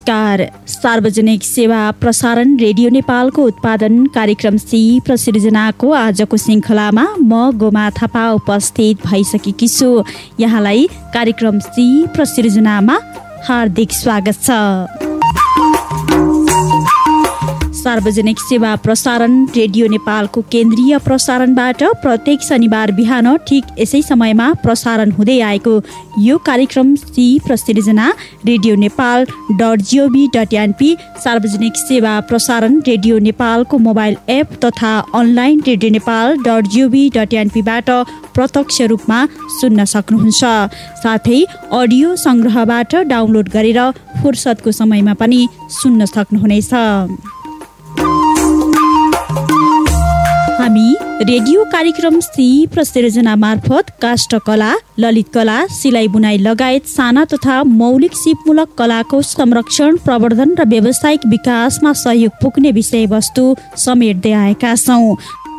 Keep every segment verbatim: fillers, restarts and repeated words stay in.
Car सार्वजनिक सेवा प्रसारण रेडियो नेपालको उत्पादन कार्यक्रम सी प्रसिर्जनाको आजको श्रृङ्खलामा म गोमा थापा उपस्थित भइसकेकी छु। यहाँलाई कार्यक्रम सी प्रसिर्जनामा हार्दिक स्वागत छ। सार्वजनिक सेवा प्रसारण रेडियो नेपालको केन्द्रीय प्रसारणबाट प्रत्येक शनिबार बिहान ठिक यसै समयमा प्रसारण हुँदै आएको यो कार्यक्रम C प्रसिर्जना radio Nepal dot जिओभी dot NP सार्वजनिक सेवा प्रसारण रेडियो नेपालको मोबाइल एप तथा online radio Nepal dot जिओभी dot एनपीबाट प्रत्यक्ष रूपमा सुन्न सक्नुहुन्छ। साथै अडियो सङ्ग्रहबाट डाउनलोड गरेर फुर्सदको समयमा पनि सुन्न सक्नुहुनेछ। हामी रेडियो कार्यक्रम सी प्रसिर्जना मार्फत काष्ठकला, ललित कला, सिलाइ बुनाइ लगायत साना तथा मौलिक सिपमूलक कलाको संरक्षण, प्रवर्धन र व्यावसायिक विकासमा सहयोग पुग्ने विषयवस्तु समेट्दै आएका छौँ।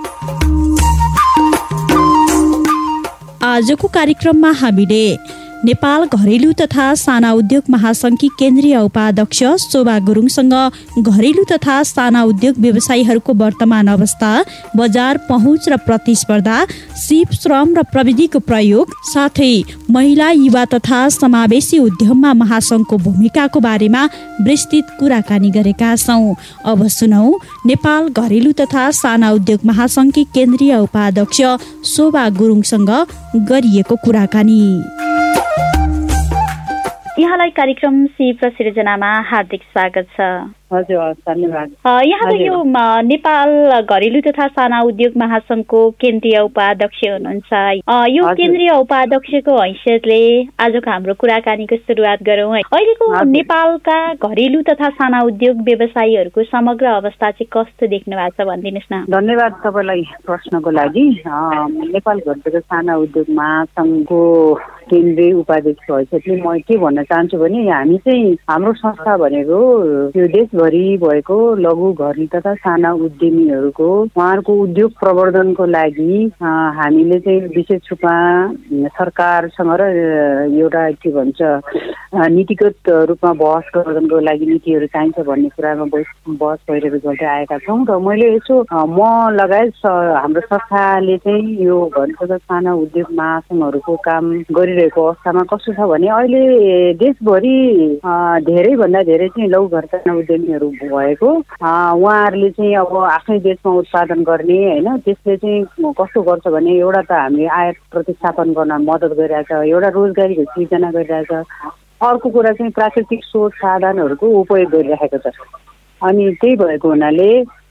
आजको कार्यक्रममा हामीले नेपाल घरेलु तथा साना उद्योग महासङ्घकी केन्द्रीय उपाध्यक्ष शोभा गुरुङसँग घरेलु तथा साना उद्योग व्यवसायीहरूको वर्तमान अवस्था, बजार पहुँच र प्रतिस्पर्धा, सिप श्रम र प्रविधिको प्रयोग, साथै महिला, युवा तथा समावेशी उद्यममा महासङ्घको भूमिकाको बारेमा विस्तृत कुराकानी गरेका छौँ। अब सुनौ नेपाल घरेलु तथा साना उद्योग महासङ्घकी केन्द्रीय उपाध्यक्ष शोभा गुरुङसँग गरिएको कुराकानी। यहाँलाई कार्यक्रम सी प्रसिर्जनामा हार्दिक स्वागत छ। हजुर, धन्यवाद। यहाँले यो नेपाल घरेलु तथा साना उद्योग महासङ्घको केन्द्रीय उपाध्यक्ष हुनुहुन्छ। यो केन्द्रीय उपाध्यक्षको हैसियतले आजको हाम्रो कुराकानीको सुरुवात गरौँ है। अहिलेको नेपालका घरेलु तथा साना उद्योग व्यवसायीहरूको समग्र अवस्था चाहिँ कस्तो देख्नु भएको छ भनिदिनुहोस् न। धन्यवाद तपाईँलाई प्रश्नको लागि। नेपाल घरेलु तथा साना उद्योग महासङ्घको केन्द्रीय उपाध्यक्ष हैसियतले म के भन्न चाहन्छु भने हामी चाहिँ हाम्रो संस्था भनेको यो देशभरि भएको लघु घरेलु तथा साना उद्यमीहरूको उहाँहरूको उद्योग प्रवर्धनको लागि हामीले चाहिँ विशेष रूपमा सरकारसँग र एउटा के भन्छ नीतिगत रूपमा बहस प्रवर्धनको लागि नीतिहरू चाहिन्छ भन्ने कुरामा बहस भइरहेको गर्दै आएका छौँ। र मैले यसो म लगायत हाम्रो संस्थाले चाहिँ यो घरेलु तथा साना उद्योग महासङ्घहरूको काम गरिरहेको अवस्थामा कस्तो छ भने अहिले देशभरि धेरैभन्दा धेरै चाहिँ लघु घरेलु साना उद्यमीहरू भएको, उहाँहरूले चाहिँ अब आफ्नै देशमा उत्पादन गर्ने होइन, त्यसले चाहिँ कस्तो गर्छ भने एउटा त हामीले आयात प्रतिस्थापन गर्न मद्दत गरिरहेछ, एउटा रोजगारीको सृजना गरिरहेछ, अर्को कुरा चाहिँ प्राकृतिक स्रोत साधनहरूको उपयोग गरिरहेको छ। अनि त्यही भएको हुनाले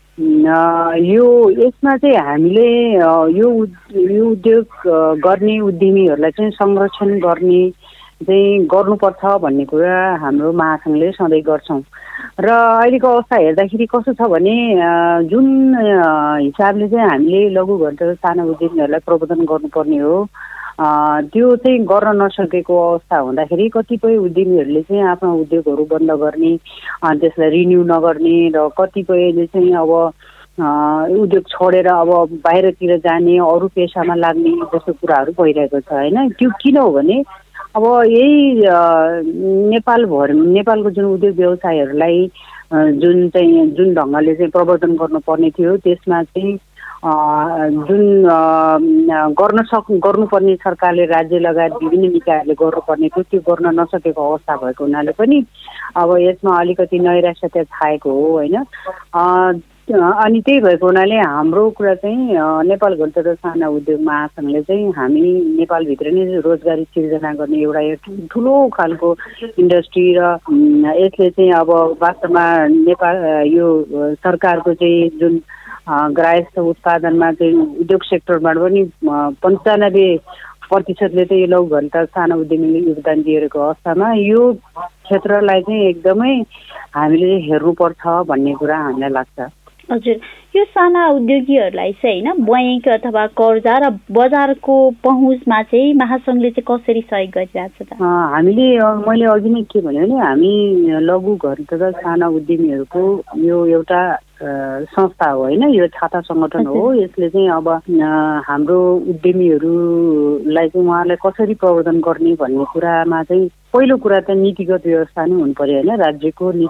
यो यसमा चाहिँ हामीले यो यो उद्योग गर्ने उद्यमीहरूलाई चाहिँ संरक्षण गर्ने चाहिँ गर्नुपर्छ भन्ने कुरा हाम्रो महासङ्घले सधैँ गर्छौँ। र अहिलेको अवस्था हेर्दाखेरि कस्तो छ भने जुन हिसाबले चाहिँ हामीले लघु घरेलु साना उद्यमीहरूलाई प्रबन्धन गर्नुपर्ने हो त्यो चाहिँ गर्न नसकेको अवस्था हुँदाखेरि कतिपय उद्यमीहरूले चाहिँ आफ्नो उद्योगहरू बन्द गर्ने, त्यसलाई रिन्यू नगर्ने र कतिपयले चाहिँ अब उद्योग छोडेर अब बाहिरतिर जाने, अरू पेसामा लाग्ने जस्तो कुराहरू भइरहेको छ होइन। त्यो किन हो भने अब यही नेपालभर नेपालको जुन उद्योग व्यवसायहरूलाई जुन चाहिँ जुन ढङ्गले चाहिँ प्रवर्धन गर्नुपर्ने थियो त्यसमा चाहिँ जुन गर्न सक् गर्नुपर्ने सरकारले राज्य लगायत विभिन्न निकायहरूले गर्नुपर्ने थियो त्यो गर्न नसकेको अवस्था भएको हुनाले पनि अब यसमा अलिकति नैराश्यता छाएको हो होइन। अनि त्यही भएको हुनाले हाम्रो कुरा चाहिँ नेपाल घरेलु तथा साना उद्योग महासङ्घले चाहिँ हामी नेपालभित्र नै रोजगारी सिर्जना गर्ने एउटा ठुलो खालको इन्डस्ट्री र यसले चाहिँ अब वास्तवमा नेपाल यो सरकारको चाहिँ जुन गृहस्थ उत्पादनमा चाहिँ उद्योग सेक्टरबाट पनि पन्चानब्बे प्रतिशतले चाहिँ लघु घरेलु तथा साना उद्यमीले योगदान दिएको अवस्थामा यो क्षेत्रलाई चाहिँ एकदमै हामीले हेर्नुपर्छ भन्ने कुरा हामीलाई लाग्छ। हजुर, यो साना उद्योगीहरूलाई चाहिँ होइन बैङ्क अथवा कर्जा र बजारको पहुँचमा चाहिँ महासङ्घले चाहिँ कसरी सहयोग गरिरहेको छ त? हामीले मैले अघि नै के भने हामी लघु घरेलु तथा साना उद्यमीहरूको यो एउटा संस्था हो होइन, यो छाता सङ्गठन हो। यसले चाहिँ अब हाम्रो उद्यमीहरूलाई चाहिँ उहाँहरूलाई कसरी प्रवर्धन गर्ने भन्ने कुरामा चाहिँ पहिलो कुरा त नीतिगत व्यवस्था नै हुनु पर्यो होइन, राज्यको